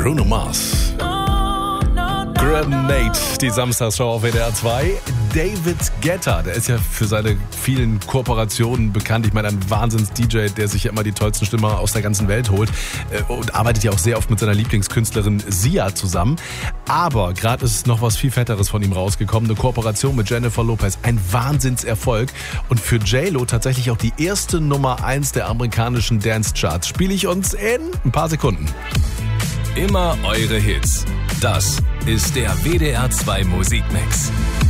Bruno Mars. Grenade, die Samstagsshow auf WDR 2. David Guetta, der ist ja für seine vielen Kooperationen bekannt. Ich meine, ein Wahnsinns-DJ, der sich ja immer die tollsten Stimmen aus der ganzen Welt holt und arbeitet ja auch sehr oft mit seiner Lieblingskünstlerin Sia zusammen. Aber gerade ist noch was viel Fetteres von ihm rausgekommen. Eine Kooperation mit Jennifer Lopez. Ein Wahnsinnserfolg und für J-Lo tatsächlich auch die erste Nummer 1 der amerikanischen Dance-Charts. Spiele ich uns in ein paar Sekunden. Immer eure Hits. Das ist der WDR 2 Musikmix.